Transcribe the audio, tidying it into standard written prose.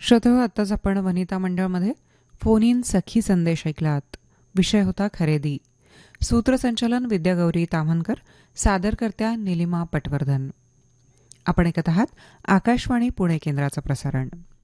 श्रोतेहो, आत्ताच आपण Vanita मंडळमध्ये phone in सखी संदेश ऐकलात. विषय होता खरेदी. सूत्रसंचालन विद्यागौरी ताम्हनकर, सादरकर्त्या निलिमा पटवर्धन. आपण ऐकत आहात आकाशवाणी पुणे केंद्राचं प्रसारण.